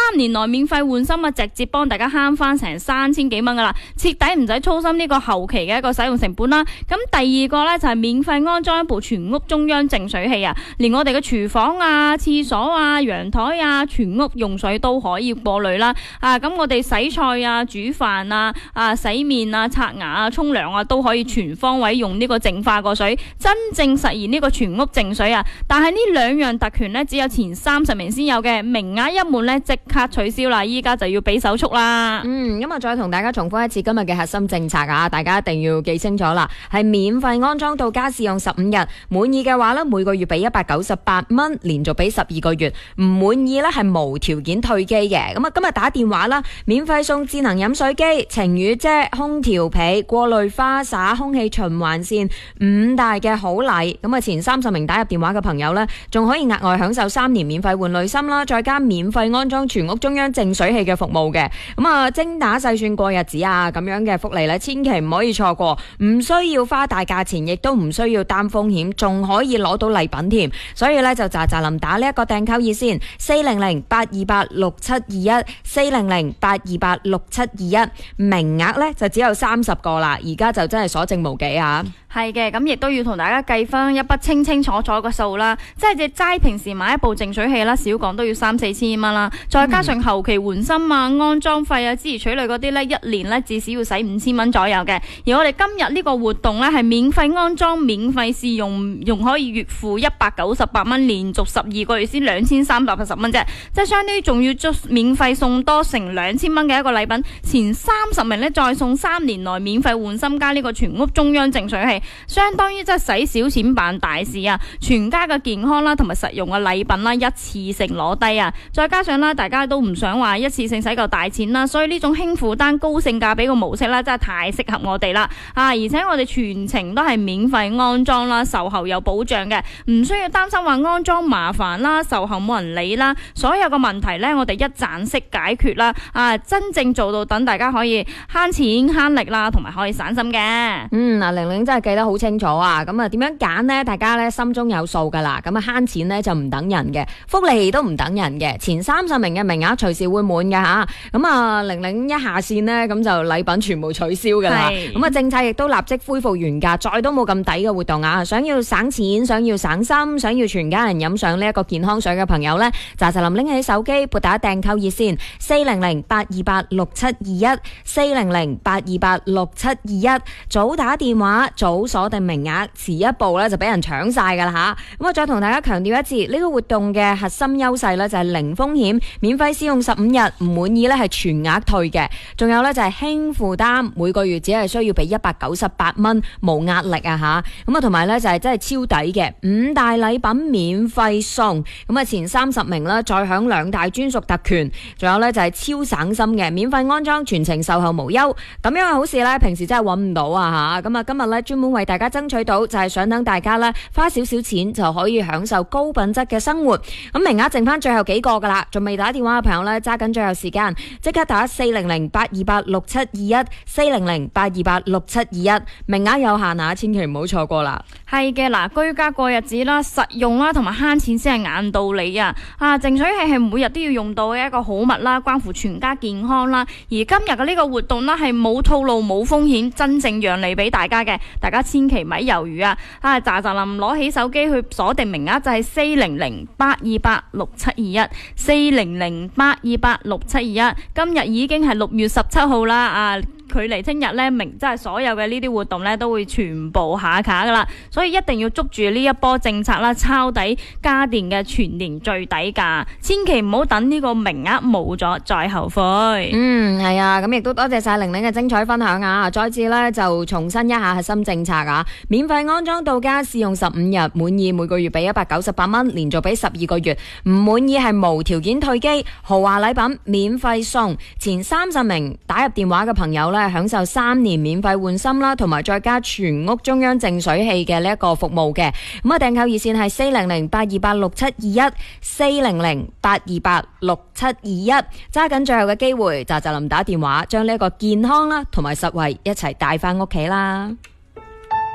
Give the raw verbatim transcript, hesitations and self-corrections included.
年內免費換芯啊，直接幫大家慳翻成三千幾蚊噶啦，徹底唔使操心呢個後期嘅一個使用成本啦。咁第二個呢，就係免費安裝一部全屋中央淨水器啊，連我哋嘅廚房啊、廁所啊、陽台啊，全屋用水都可以過濾啦。啊，咁我哋洗菜啊、煮飯啊、啊洗面啊、刷牙啊、沖涼啊，都可以全方位用呢個淨化過水，真正實現呢個全屋淨水啊。但係呢兩樣特權呢，只有前三十名先有嘅，名額一滿呢，即刻取消啦，依家就要俾手速啦。 嗯，咁啊，再同大家重複一次今日嘅核心政策啊，大家一定要記清楚啦，係免費安裝到家試用十五日，滿意嘅話呢，每個月俾一百九十八蚊，連續俾十二個月，唔滿意呢係無條件退機嘅。咁啊，今日打電話啦，免費送智能飲水機、晴雨遮、空調被、過濾花灑、空氣循環扇五大嘅好禮。咁啊，前三十名打入電話嘅朋友呢，仲可以額外享受三年免費換濾芯啦，再加免費安裝全屋中央淨水器嘅服務嘅。咁啊，精打細算過日子啊，咁樣嘅福利呢，千祈唔可以錯過，唔需要花大價錢，亦都唔需要擔風險，仲可以攞到禮品添。所以呢，就喳喳林打呢一個訂購熱線四零零八二八六七二一四零零八二八六七二一，名額呢就只有三十個啦，而家就真係所剩無幾啊！ 係嘅，咁亦都要同大家計翻一筆清清楚楚嘅數啦，即係只齋平時買一部淨水器啦，少講都要三四千蚊啦，再加上後期換芯啊、安裝費啊、諸如此類嗰啲呢，一年呢至少要使五千蚊左右嘅。而我哋今日呢個活動呢，係免費安裝、免費試用，仲可以月付一百九十八蚊，連續十二個月先兩千三百八十蚊啫，即係相當於仲要免費送多成兩千蚊嘅一個禮品。前三十名呢，再送三年內免費換芯加呢個全屋中央淨水器。相當於即係使小錢辦大事啊！全家嘅健康啦，同埋實用嘅禮品啦，一次性攞低啊！再加上啦，大家都唔想話一次性使夠大錢啦，所以呢種輕負擔高性價比嘅模式啦，真係太適合我哋啦啊！而且我哋全程都係免費安裝啦，售後有保障嘅，唔需要擔心話安裝麻煩啦，售後冇人理啦，所有嘅問題呢，我哋一站式解決啦啊！真正做到等大家可以慳錢慳力啦，同埋可以省心嘅。 嗯，嗱，玲玲真係記得好清楚啊！咁啊，點樣揀呢？大家咧心中有數噶啦。咁啊，慳錢呢就唔等人嘅，福利都唔等人嘅。前三十名嘅名額隨時會滿嘅吓。咁啊，玲玲一下線呢，咁就禮品全部取消噶啦。咁啊，政策亦都立即恢復原價，再都冇咁抵嘅活動啊！想要省錢，想要省心，想要全家人飲上呢一個健康水嘅朋友呢，喳喳林拎起手機撥打訂購熱線四零零八二八六七二一四零零八二八六七二一，早打電話早鎖定名額，遲一步咧就俾人搶晒噶啦吓。咁我再同大家強調一次，呢、這個活動嘅核心優勢咧就係零風險，免費試用十五日，唔滿意咧係全額退嘅。仲有咧就係輕負擔，每個月只係需要俾一百九十八蚊，冇壓力啊吓。咁啊同埋咧就係真係超抵嘅，五大禮品免費送。咁啊前三十名啦，再享兩大專屬特權。仲有咧就係超省心嘅，免費安裝，全程售後無憂。咁樣嘅好事咧，平時真係搵唔到啊吓。咁啊今日咧專門為大家爭取到，就係想等大家咧花少少錢就可以享受高品質嘅生活。咁名額剩翻最後幾個噶啦，仲未打電話嘅朋友咧，揸緊最後時間，即刻打四零零八二八六七二一四零零八二八六七二一，名額有限啊，千祈唔好錯過啦。 係嘅，嗱，居家過日子啦，實用啦，同埋慳錢先係硬道理啊！啊，淨水器係每日都要用到嘅一個好物啦，關乎全家健康啦。而今日嘅呢個活動啦，係冇套路冇風險，真正讓利俾大家嘅，大家千祈咪猶豫啊！啊，喳喳林攞起手機去鎖定名額就係四零零八二八六七二一四零零八二八六七二一，今日已經係六月十七號啦啊！距離聽日咧，明即係所有嘅呢啲活動咧，都會全部下架噶啦，所以一定要捉住呢一波政策啦，抄底家電嘅全年最底價，千祈唔好等呢個名額冇咗再後悔。 嗯，係啊，咁亦都多謝晒玲玲嘅精彩分享啊！再次咧就重申一下核心政策啊，免費安裝到家試用十五日，滿意每個月俾一百九十八蚊，連續俾十二個月，唔滿意係無條件退機，豪華禮品免費送，前三十名打入電話嘅朋友享受三年免費換芯啦，同埋再加全屋中央淨水器嘅呢一個服務嘅。咁啊，訂購熱線係四零零八二八六七二一四零零八二八六七二一，揸緊最後嘅機會，喳喳林打電話將呢一個健康啦同埋實惠一齊帶翻屋企啦。